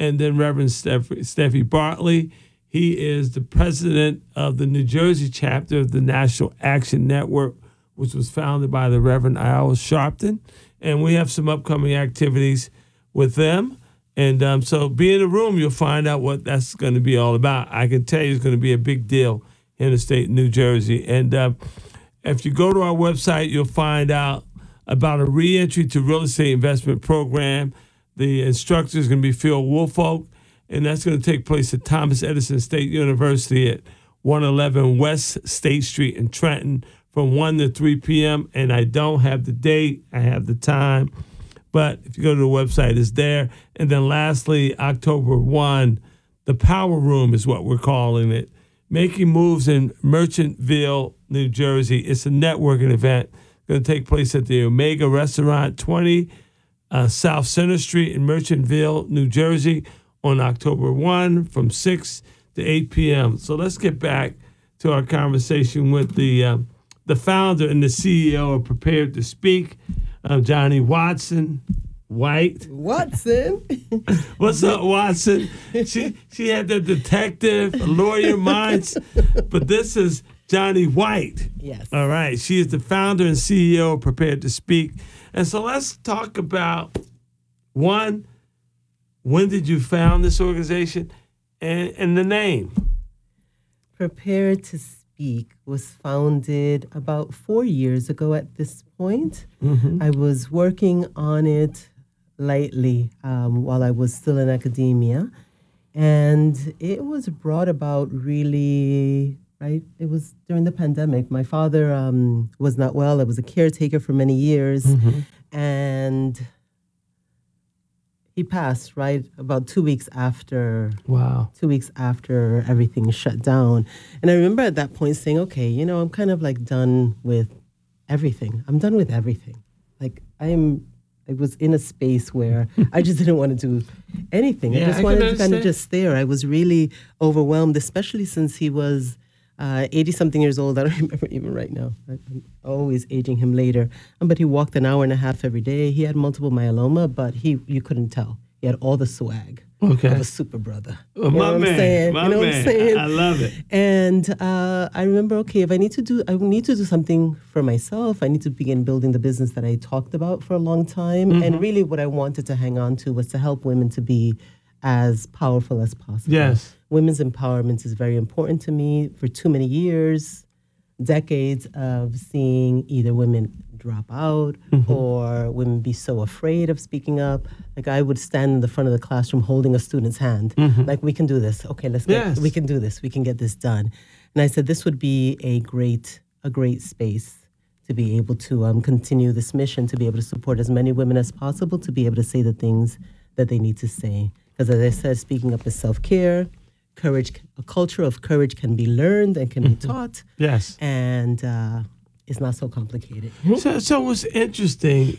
and then Reverend Steffi Bartley. He is the president of the New Jersey chapter of the National Action Network, which was founded by the Reverend Iowa Sharpton. And we have some upcoming activities with them. And so be in the room, you'll find out what that's going to be all about. I can tell you it's going to be a big deal in the state of New Jersey. And if you go to our website, you'll find out about a reentry to real estate investment program. The instructor is going to be Phil Woolfolk, and that's going to take place at Thomas Edison State University at 111 West State Street in Trenton from 1 to 3 p.m. And I don't have the date, I have the time. But if you go to the website, it's there. And then lastly, October 1, the Power Room is what we're calling it. Making Moves in Merchantville, New Jersey. It's a networking event. Going to take place at the Omega Restaurant, 20 South Center Street in Merchantville, New Jersey, on October 1 from 6 to 8 p.m. So let's get back to our conversation with the founder and the CEO of Prepared to Speak, Johnny Watson. Watson. What's up, Watson? She had the detective, lawyer minds, but this is Johnny White. Yes. All right. She is the founder and CEO of Prepared to Speak. And so let's talk about, one, when did you found this organization and the name? Prepared to Speak was founded about 4 years ago at this point. Mm-hmm. I was working on it lightly while I was still in academia. And it was brought about really, right? It was during the pandemic. My father was not well. I was a caretaker for many years. Mm-hmm. And he passed, right, about 2 weeks after. Wow. 2 weeks after everything shut down. And I remember at that point saying, okay, I'm kind of like done with everything. I'm done with everything. Like I was in a space where I just didn't want to do anything. Yeah, I just wanted to kind of just stare. I was really overwhelmed, especially since he was 80-something years old. I don't remember even right now. I'm always aging him later. But he walked an hour and a half every day. He had multiple myeloma, but you couldn't tell. He had all the swag of a super brother. Well, my man, my man. What I'm saying? I love it. And I remember, okay, if I need to do something for myself. I need to begin building the business that I talked about for a long time. Mm-hmm. And really what I wanted to hang on to was to help women to be as powerful as possible. Yes. Women's empowerment is very important to me. For too many years, decades of seeing either women drop out mm-hmm. or women be so afraid of speaking up. Like I would stand in the front of the classroom holding a student's hand. Mm-hmm. Like, we can do this. Okay, we can do this. We can get this done. And I said this would be a great space to be able to continue this mission, to be able to support as many women as possible, to be able to say the things that they need to say. Because as I said, speaking up is self-care. Courage, a culture of courage can be learned and can be taught. Yes. And it's not so complicated. So what's interesting,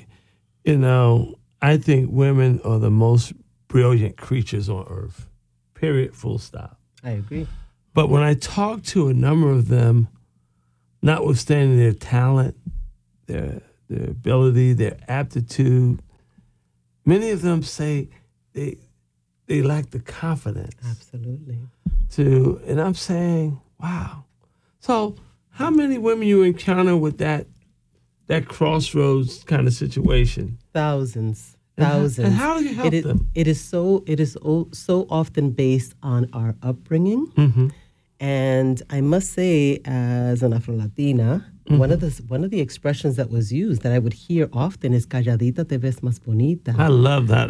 I think women are the most brilliant creatures on earth. Period, full stop. I agree. But when I talk to a number of them, notwithstanding their talent, their ability, their aptitude, many of them say they lack the confidence. Absolutely. And I'm saying, wow. So how many women you encounter with that crossroads kind of situation? Thousands. And how do you help them? It is so often based on our upbringing. Mm-hmm. And I must say, as an Afro-Latina, mm-hmm. one of the expressions that was used that I would hear often is "calladita te ves más bonita." I love that.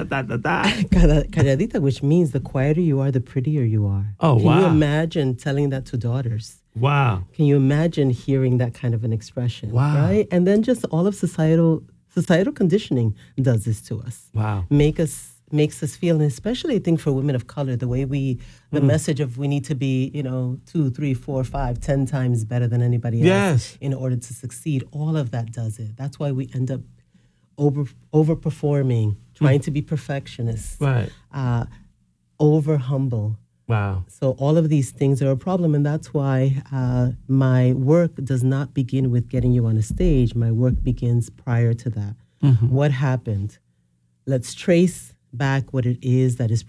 Calladita, which means the quieter you are, the prettier you are. Oh, wow. Can you imagine telling that to daughters? Wow. Can you imagine hearing that kind of an expression? Wow. Right? And then just all of societal conditioning does this to us. Wow. Makes us feel, and especially I think for women of color, the way the message of we need to be, 2, 3, 4, 5, 10 times better than anybody else in order to succeed. All of that does it. That's why we end up overperforming, trying to be perfectionists, right? Over humble. Wow. So all of these things are a problem, and that's why my work does not begin with getting you on a stage. My work begins prior to that. Mm-hmm. What happened? Let's trace back what it is that is